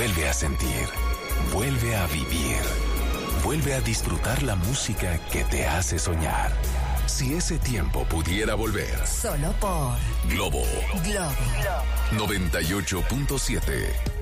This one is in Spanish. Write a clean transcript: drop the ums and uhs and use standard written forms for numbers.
Vuelve a sentir, vuelve a vivir, vuelve a disfrutar la música que te hace soñar. Si ese tiempo pudiera volver. Solo por Globo 98.7.